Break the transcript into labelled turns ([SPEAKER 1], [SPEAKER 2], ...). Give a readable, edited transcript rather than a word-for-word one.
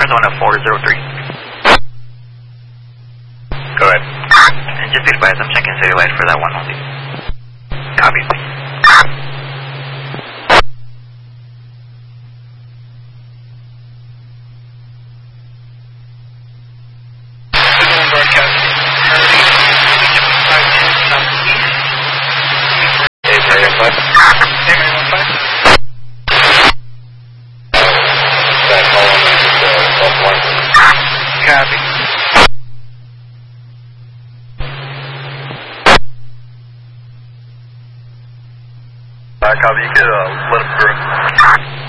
[SPEAKER 1] Arizona 403.
[SPEAKER 2] Go ahead.
[SPEAKER 1] And just be advised, I'm checking city light for that one only. Copy.
[SPEAKER 2] Copy, you could let him through.